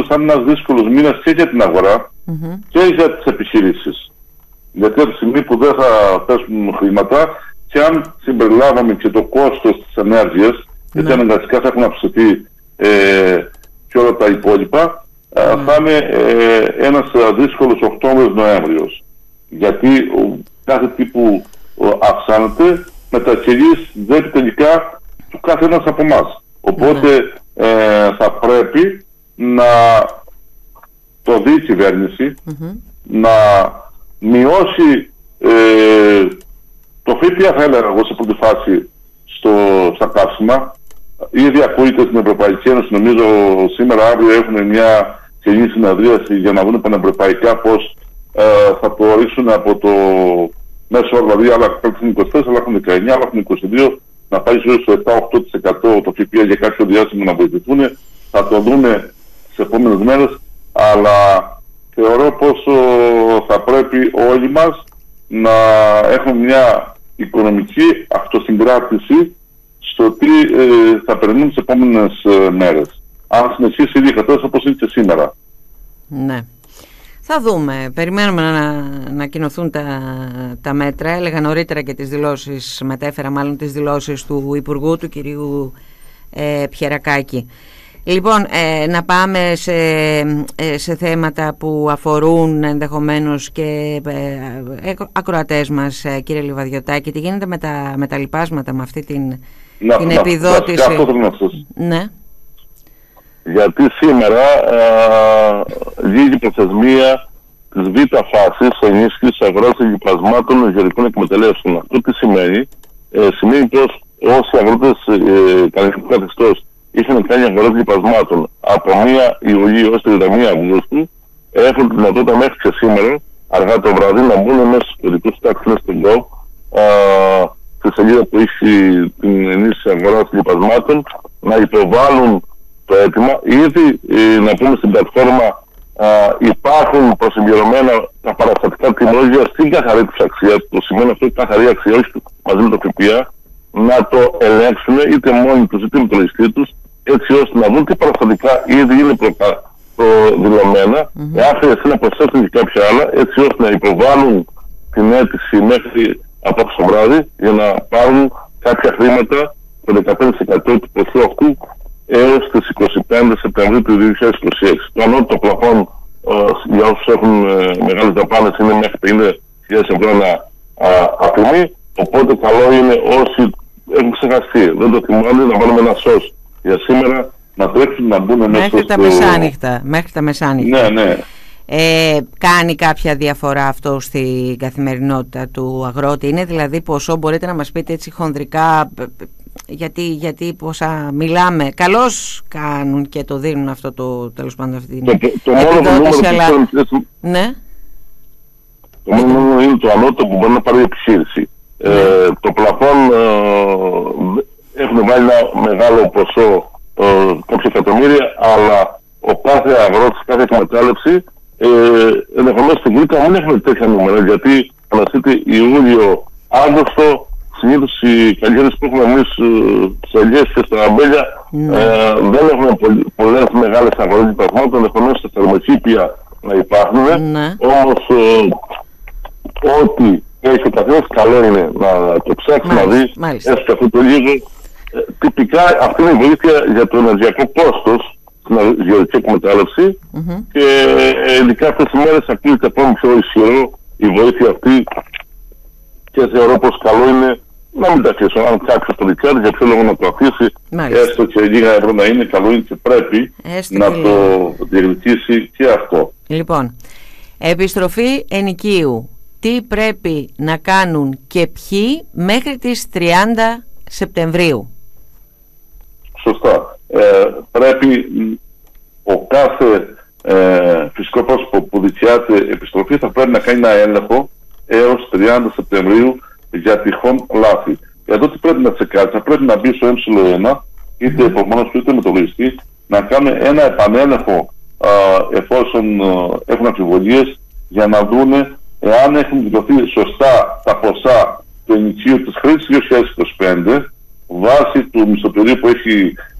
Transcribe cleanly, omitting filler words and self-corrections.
σαν ένας δύσκολος μήνας και για την αγορά και για τις επιχειρήσεις. Γιατί από τη στιγμή που δεν θα πέσουν χρήματα, και αν συμπεριλάβαμε και το κόστος της ενέργειας, γιατί αναγκαστικά θα έχουν αυξηθεί και όλα τα υπόλοιπα, θα είναι ένας δύσκολος Οκτώβριος-Νοέμβριος. Γιατί κάθε τι που αυξάνεται μετακυλείς τελικά του κάθε ένας από εμάς. Οπότε θα πρέπει να το δει η κυβέρνηση, να μειώσει το ΦΠΑ, θα έλεγα εγώ σε πρώτη φάση, στα καύσιμα. Ήδη ακούγεται στην Ευρωπαϊκή Ένωση, νομίζω σήμερα αύριο έχουν μια κοινή συνεδρίαση για να δουν πανευρωπαϊκά πώς θα το ορίσουν από το μέσο όρο, δηλαδή άλλα έχουν 24, άλλα έχουν 19, άλλα έχουν 22, να πάει στο 7-8% το ΦΠΑ για κάποιο διάστημα να βοηθηθούν. Θα το δούμε τις επόμενες μέρες, αλλά θεωρώ πως θα πρέπει όλοι μας να έχουμε μια οικονομική αυτοσυγκράτηση στο τι θα περιμένουμε τις επόμενες μέρες. Αν συνεχίσει η ίδια κατάσταση όπως είναι και σήμερα. Ναι. Θα δούμε. Περιμένουμε να ανακοινωθούν τα μέτρα. Έλεγα νωρίτερα και τις δηλώσεις, μετέφερα μάλλον τις δηλώσεις του Υπουργού, του κυρίου Πιερακάκη. Λοιπόν, να πάμε σε θέματα που αφορούν ενδεχομένως και ακροατές μας, κύριε Λιβαδιωτάκη. Τι γίνεται με τα λοιπάσματα, με αυτή την επιδότηση? Ναι. Γιατί σήμερα λύγει προθεσμία της β' φάσης ενίσχυσης αγοράς λοιπασμάτων γεωργικών εκμεταλλεύσεων. Αυτό τι σημαίνει? Σημαίνει πως όσοι αγρότες κανονικού καθεστώς είχαν κάνει αγορές λοιπασμάτων από 1 Ιουλίου έως 31 Αυγούστου, έχουν τη δυνατότητα μέχρι και σήμερα, αργά το βράδυ, να μπουν μέσα στους κωδικούς τάξεις στην γκοβ, στη σελίδα που έχει την ενίσχυση αγοράς λοιπασμάτων, να υποβάλουν το αίτημα. Ήδη να πούμε στην πλατφόρμα υπάρχουν προσυμπληρωμένα τα παραστατικά τιμολόγια στην καθαρή της αξία. Το σημαίνει αυτό η καθαρή αξία, όχι μαζί με το ΦΠΑ, να το ελέγξουν είτε μόνοι τους είτε με το ληστή τους, έτσι ώστε να δουν τι παραστατικά ήδη είναι προδηλωμένα, εάν χρειαστεί να προσθέσουν και κάποια άλλα, έτσι ώστε να υποβάλουν την αίτηση μέχρι απόψε το βράδυ για να πάρουν κάποια χρήματα, το 15% του ποσού αυτού, έως τις 25 Σεπτεμβρίου του 2026. Το ανώτατο πλαφόν για όσους έχουν μεγάλες δαπάνες είναι μέχρι 50.000 ευρώ απειμή, οπότε καλό είναι όσοι έχουν ξεχαστεί, δεν το θυμάμαι, να βάλουμε ένα σως για σήμερα, να τρέξουν να μπουν μέσα μέχρι τα μεσάνυχτα. Μέχρι τα μεσάνυχτα. Ναι. Κάνει κάποια διαφορά αυτό στην καθημερινότητα του αγρότη? Είναι δηλαδή ποσό, μπορείτε να μας πείτε έτσι χονδρικά, γιατί πόσα μιλάμε, καλώς κάνουν και το δίνουν αυτό το, τέλος πάντων, αυτή την επιδότηση, αλλά... Ναι. Το μόνο είναι το ανώτατο που μπορεί να πάρει η επιχείρηση. Το πλαφόν έχουν βάλει ένα μεγάλο ποσό, κάποια εκατομμύρια, αλλά ο κάθε αγρότης, κάθε εκμετάλλευση, ενδεχομένως στην Κρήτη δεν έχουμε τέτοια νούμερα, γιατί αναστείται Ιούλιο, Αύγουστο, συνήθως οι καλλιέργειες που έχουμε εμείς στις ελιές και στα αμπέλια δεν έχουμε πολλές μεγάλες αγορές λοιπασμάτων, ενδεχομένως στα θερμοκήπια να υπάρχουν, όμως ό,τι έχει ο καθένας καλό είναι να το ψάξει, να δει έστω και αυτό το λίγο. Τυπικά αυτή είναι η βοήθεια για το ενεργειακό κόστος στην γεωργική εκμετάλλευση και ειδικά αυτές τις μέρες ακούγεται ακόμη πιο ισχυρό η βοήθεια αυτή και θεωρώ πως καλό είναι να μην τα αφήσω. Αν κάποιος το δικαιάζει, για ποιο λόγο να το αφήσει, έστω και λίγα ευρώ να είναι, καλό είναι και πρέπει να το διεκδικήσει και αυτό. Λοιπόν, επιστροφή ενοικίου. Τι πρέπει να κάνουν και ποιοι μέχρι τις 30 Σεπτεμβρίου? Σωστά. Πρέπει ο κάθε φυσικό πρόσωπο που δικαιάται επιστροφή θα πρέπει να κάνει ένα έλεγχο έως 30 Σεπτεμβρίου για τυχόν λάθη. Εδώ τι πρέπει να τσεκάρει? Θα πρέπει να μπει στο M1, είτε από μόνος του είτε με το λογιστή, να κάνει ένα επανέλεγχο εφόσον έχουν αμφιβολίες, για να δούνε εάν έχουν δηλωθεί σωστά τα ποσά του ενοικίου της χρήσης 2025 βάσει του μισθοποιηρίου που έχει